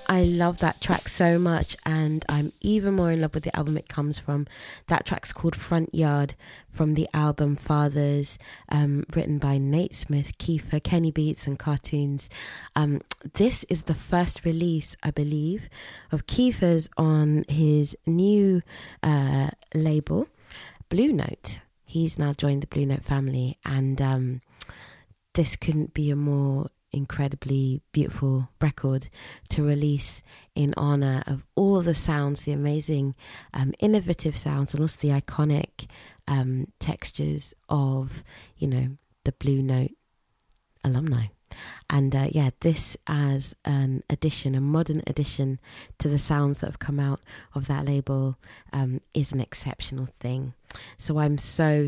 I love that track so much, and I'm even more in love with the album it comes from. That track's called Front Yard from the album Fathers, written by Nate Smith, Kiefer, Kenny Beats and Cartoons. This is the first release, I believe, of Kiefer's on his new label, Blue Note. He's now joined the Blue Note family, and this couldn't be a more incredibly beautiful record to release in honor of all the sounds, the amazing innovative sounds, and also the iconic textures of, you know, the Blue Note alumni. And this as an addition, a modern addition to the sounds that have come out of that label, is an exceptional thing. So I'm so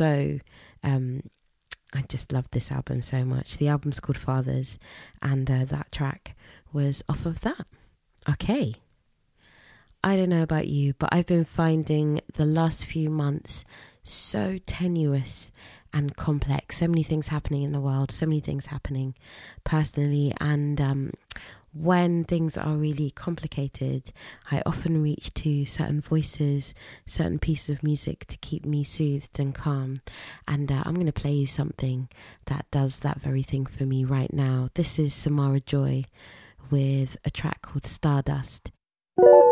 I just love this album so much. The album's called Fathers, and that track was off of that. Okay. I don't know about you, but I've been finding the last few months so tenuous and complex. So many things happening in the world, so many things happening personally, and when things are really complicated, I often reach to certain voices, certain pieces of music to keep me soothed and calm. And I'm going to play you something that does that very thing for me right now. This is Samara Joy with a track called Stardust.